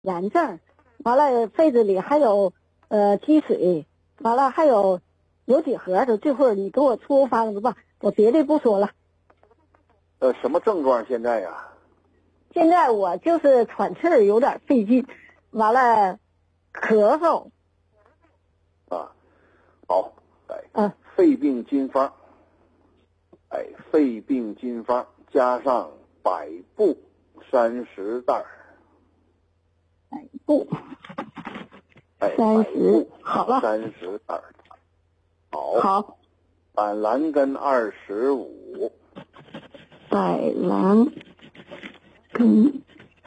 炎症，完了肺子里还有积水，完了还有几盒子，这会儿你给我出方子吧，我别的不说了。 什么症状现在呀？ 现在我就是喘气儿有点费劲，完了咳嗽。 啊，好，肺病金方，肺病金方加上百步30袋。 百步30，好了 ，30袋。 好。 板蓝根25。 板蓝根。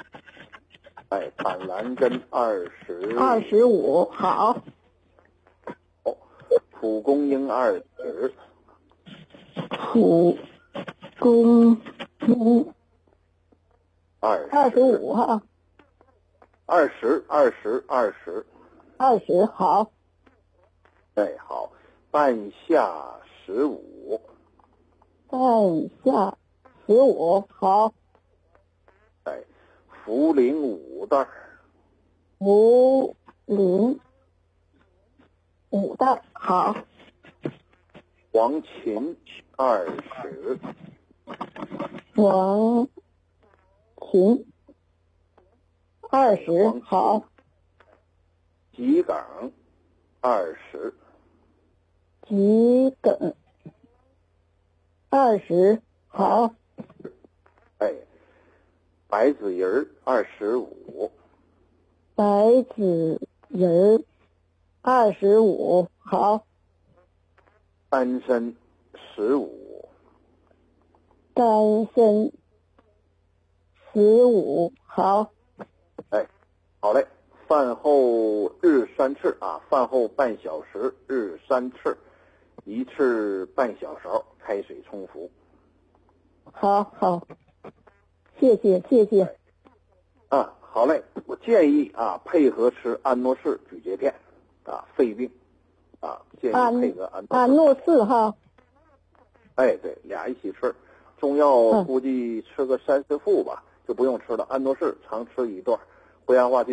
板蓝根25。 好。 蒲公英20。 蒲公英25哈。 20， 好。 好，半夏15。 半夏15，好。 茯苓5袋。 茯苓5袋，好。 黄芩20。 黄芩20，好。 桔梗20。 桔梗20，好。 白子仁25。 白子仁25，好。 丹参15。 丹参15，好。 好嘞，饭后日3次啊，饭后半小时日3次，1次半小勺开水冲服。 好，谢谢。 好嘞，我建议配合吃安诺氏咀嚼片肺病建议配合安诺氏哈。 对，俩一起吃，中药估计吃个3、4副吧，就不用吃了。安诺氏常吃1段，不然的话